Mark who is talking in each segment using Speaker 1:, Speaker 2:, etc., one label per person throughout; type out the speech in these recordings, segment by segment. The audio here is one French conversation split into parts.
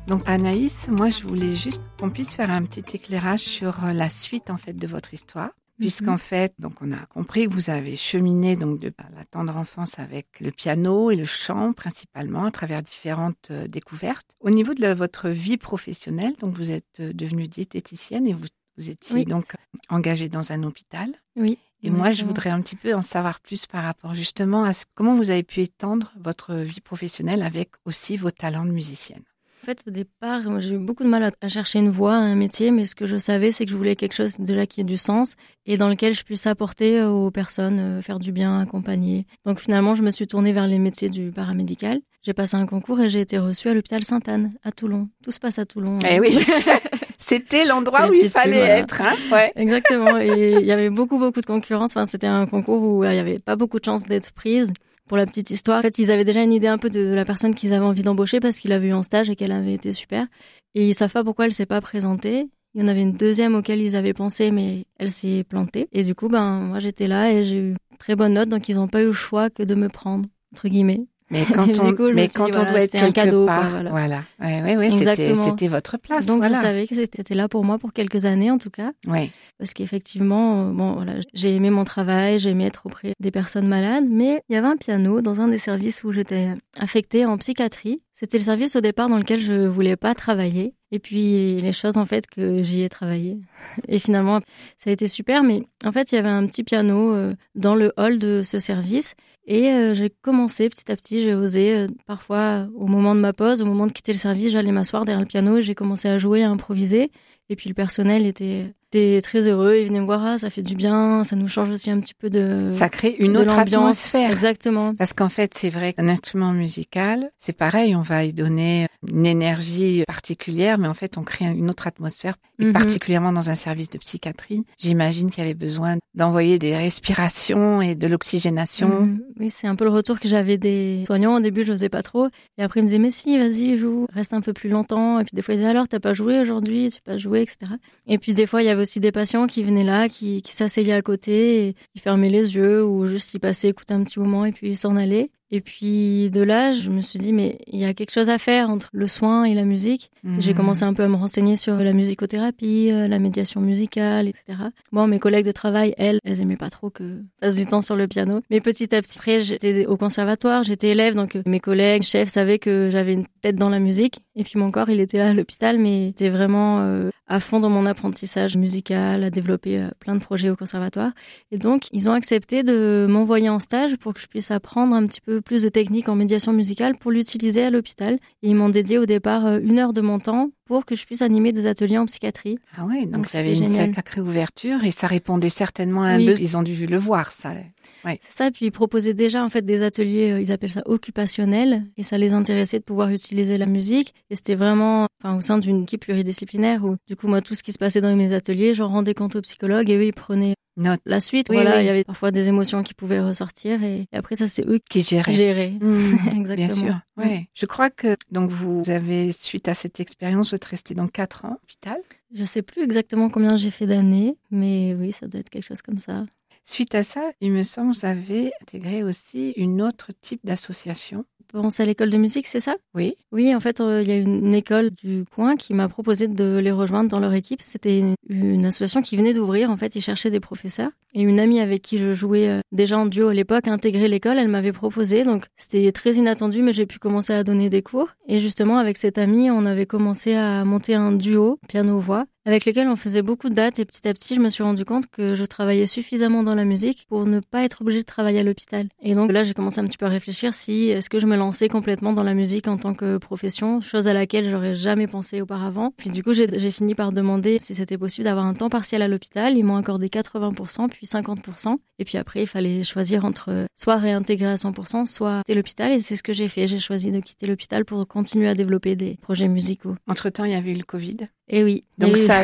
Speaker 1: Donc Anaïs, moi je voulais juste qu'on puisse faire un petit éclairage sur la suite en fait de votre histoire. Puisqu'en fait, donc on a compris que vous avez cheminé donc de la tendre enfance avec le piano et le chant principalement à travers différentes découvertes. Au niveau de votre vie professionnelle, donc vous êtes devenue diététicienne et vous étiez donc engagée dans un hôpital.
Speaker 2: Oui.
Speaker 1: Et moi, je voudrais un petit peu en savoir plus par rapport justement à comment vous avez pu étendre votre vie professionnelle avec aussi vos talents de musicienne.
Speaker 2: En fait, au départ, moi, j'ai eu beaucoup de mal à chercher une voie, un métier, mais ce que je savais, c'est que je voulais quelque chose déjà qui ait du sens et dans lequel je puisse apporter aux personnes, faire du bien, accompagner. Donc finalement, je me suis tournée vers les métiers du paramédical. J'ai passé un concours et j'ai été reçue à l'hôpital Sainte-Anne, à Toulon. Tout se passe à Toulon.
Speaker 1: Eh oui, c'était l'endroit où il fallait être. Hein, ouais.
Speaker 2: Exactement, et il y avait beaucoup de concurrence. Enfin, c'était un concours où il n'y avait pas beaucoup de chances d'être prise. Pour la petite histoire, en fait, ils avaient déjà une idée un peu de la personne qu'ils avaient envie d'embaucher parce qu'ils l'avaient eu en stage et qu'elle avait été super. Et ils savent pas pourquoi elle s'est pas présentée. Il y en avait une deuxième auquel ils avaient pensé, mais elle s'est plantée. Et du coup, moi, j'étais là et j'ai eu très bonne note, donc ils n'ont pas eu le choix que de me prendre, entre guillemets.
Speaker 1: Mais quand on doit être
Speaker 2: un cadeau,
Speaker 1: part,
Speaker 2: quoi,
Speaker 1: voilà. Ouais, c'était votre place.
Speaker 2: Donc je savais que c'était là pour moi pour quelques années en tout cas.
Speaker 1: Ouais.
Speaker 2: Parce qu'effectivement, j'ai aimé mon travail, j'ai aimé être auprès des personnes malades, mais il y avait un piano dans un des services où j'étais affectée en psychiatrie. C'était le service au départ dans lequel je voulais pas travailler. Et puis les choses en fait que j'y ai travaillé. Et finalement, ça a été super. Mais en fait, il y avait un petit piano dans le hall de ce service. Et j'ai commencé petit à petit, j'ai osé parfois au moment de ma pause, au moment de quitter le service, j'allais m'asseoir derrière le piano et j'ai commencé à jouer, à improviser. Et puis le personnel était très heureux, ils venaient me voir, ça fait du bien, ça nous change aussi un petit peu de
Speaker 1: ça crée une autre atmosphère.
Speaker 2: Exactement.
Speaker 1: Parce qu'en fait, c'est vrai qu'un instrument musical, c'est pareil, on va y donner une énergie particulière, mais en fait, on crée une autre atmosphère. Et particulièrement dans un service de psychiatrie, j'imagine qu'il y avait besoin d'envoyer des respirations et de l'oxygénation.
Speaker 2: Oui, c'est un peu le retour que j'avais des soignants. Au début, je n'osais pas trop. Et après, ils me disaient, mais si, vas-y, joue, reste un peu plus longtemps. Et puis des fois, ils disaient, alors, t'as pas joué aujourd'hui, tu peux pas jouer, etc. Et puis des fois, il y avait aussi des patients qui venaient là, qui s'asseyaient à côté, et ils fermaient les yeux ou juste ils passaient écouter un petit moment et puis ils s'en allaient. Et puis de là, je me suis dit, mais il y a quelque chose à faire entre le soin et la musique. J'ai commencé un peu à me renseigner sur la musicothérapie, la médiation musicale, etc. Bon, mes collègues de travail, elles aimaient pas trop que je passe du temps sur le piano. Mais petit à petit, après, j'étais au conservatoire, j'étais élève, donc mes collègues, chefs savaient que j'avais une tête dans la musique. Et puis mon corps, il était là à l'hôpital, mais j'étais vraiment à fond dans mon apprentissage musical, à développer plein de projets au conservatoire. Et donc, ils ont accepté de m'envoyer en stage pour que je puisse apprendre un petit peu plus de techniques en médiation musicale pour l'utiliser à l'hôpital. Et ils m'ont dédié au départ 1 heure de mon temps pour que je puisse animer des ateliers en psychiatrie.
Speaker 1: Ah oui, donc ça avait une sacrée ouverture et ça répondait certainement à un besoin. Ils ont dû le voir, ça. Ouais.
Speaker 2: C'est ça, puis ils proposaient déjà en fait des ateliers, ils appellent ça occupationnels, et ça les intéressait de pouvoir utiliser la musique. Et c'était vraiment au sein d'une équipe pluridisciplinaire où du coup moi tout ce qui se passait dans mes ateliers, j'en rendais compte aux psychologues et eux ils prenaient
Speaker 1: note.
Speaker 2: La suite. Il y avait parfois des émotions qui pouvaient ressortir et après ça c'est eux
Speaker 1: qui géraient.
Speaker 2: Exactement.
Speaker 1: Bien sûr. Ouais. Je crois que donc vous avez suite à cette expérience vous êtes resté donc 4 ans à l'hôpital.
Speaker 2: Je sais plus exactement combien j'ai fait d'années, mais oui ça doit être quelque chose comme ça.
Speaker 1: Suite à ça, il me semble que vous avez intégré aussi une autre type d'association.
Speaker 2: C'est à l'école de musique, c'est ça ?
Speaker 1: Oui.
Speaker 2: Oui, en fait, il y a une école du coin qui m'a proposé de les rejoindre dans leur équipe. C'était une association qui venait d'ouvrir. En fait, ils cherchaient des professeurs. Et une amie avec qui je jouais déjà en duo à l'époque a intégré l'école. Elle m'avait proposé. Donc, c'était très inattendu, mais j'ai pu commencer à donner des cours. Et justement, avec cette amie, on avait commencé à monter un duo, piano-voix, avec lequel on faisait beaucoup de dates. Et petit à petit, je me suis rendu compte que je travaillais suffisamment dans la musique pour ne pas être obligée de travailler à l'hôpital. Et donc là, j'ai commencé un petit peu à réfléchir est-ce que je me lançais complètement dans la musique en tant que profession, chose à laquelle j'aurais jamais pensé auparavant. Puis du coup, j'ai fini par demander si c'était possible d'avoir un temps partiel à l'hôpital. Ils m'ont accordé 80%, puis 50%. Et puis après, il fallait choisir entre soit réintégrer à 100%, soit quitter l'hôpital. Et c'est ce que j'ai fait. J'ai choisi de quitter l'hôpital pour continuer à développer des projets musicaux.
Speaker 1: Entre-temps, il y avait eu le Covid.
Speaker 2: Et oui.
Speaker 1: Donc ça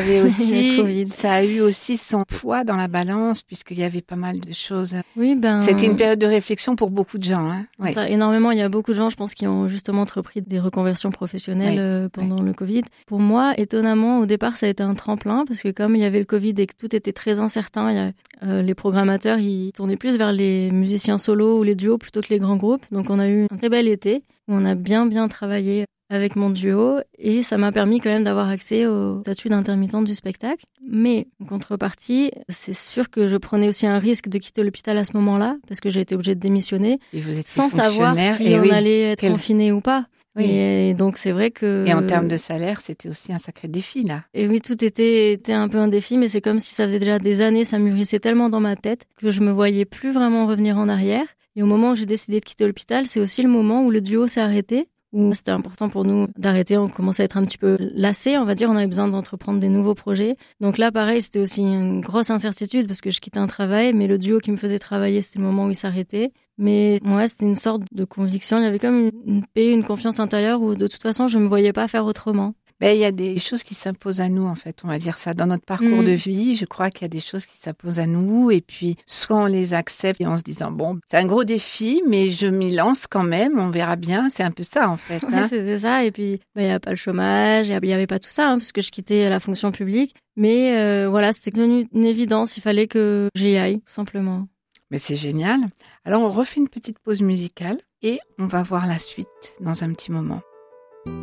Speaker 1: a eu aussi son poids dans la balance puisqu'il y avait pas mal de choses.
Speaker 2: Oui,
Speaker 1: c'était une période de réflexion pour beaucoup de gens. Hein.
Speaker 2: Oui. Ça, énormément. Il y a beaucoup de gens, je pense, qui ont justement entrepris des reconversions professionnelles pendant le Covid. Pour moi, étonnamment, au départ, ça a été un tremplin parce que comme il y avait le Covid et que tout était très incertain, les programmateurs, ils tournaient plus vers les musiciens solos ou les duos plutôt que les grands groupes. Donc on a eu un très bel été. où on a bien travaillé avec mon duo et ça m'a permis quand même d'avoir accès au statut d'intermittente du spectacle. Mais en contrepartie, c'est sûr que je prenais aussi un risque de quitter l'hôpital à ce moment-là parce que j'ai été obligée de démissionner
Speaker 1: Et vous étiez
Speaker 2: sans savoir si
Speaker 1: et
Speaker 2: on
Speaker 1: oui,
Speaker 2: allait être confiné ou pas.
Speaker 1: Oui.
Speaker 2: Et donc c'est vrai que...
Speaker 1: Et en termes de salaire, c'était aussi un sacré défi là.
Speaker 2: Et oui, tout était un peu un défi, mais c'est comme si ça faisait déjà des années, ça mûrissait tellement dans ma tête que je me voyais plus vraiment revenir en arrière. Et au moment où j'ai décidé de quitter l'hôpital, c'est aussi le moment où le duo s'est arrêté, où c'était important pour nous d'arrêter. On commençait à être un petit peu lassés, on va dire. On avait besoin d'entreprendre des nouveaux projets. Donc là, pareil, c'était aussi une grosse incertitude parce que je quittais un travail, mais le duo qui me faisait travailler, c'était le moment où il s'arrêtait. Mais moi, c'était une sorte de conviction. Il y avait comme une paix, une confiance intérieure où de toute façon, je me voyais pas faire autrement.
Speaker 1: Ben, il y a des choses qui s'imposent à nous, en fait, on va dire ça. Dans notre parcours de vie, je crois qu'il y a des choses qui s'imposent à nous. Et puis, soit on les accepte et en se disant, bon, c'est un gros défi, mais je m'y lance quand même, on verra bien. C'est un peu ça, en fait.
Speaker 2: Ouais, c'était ça. Et puis, il n'y a pas le chômage, il n'y avait pas tout ça, parce que je quittais la fonction publique. Mais voilà, c'était devenu une évidence. Il fallait que j'y aille, tout simplement.
Speaker 1: Mais c'est génial. Alors, on refait une petite pause musicale et on va voir la suite dans un petit moment.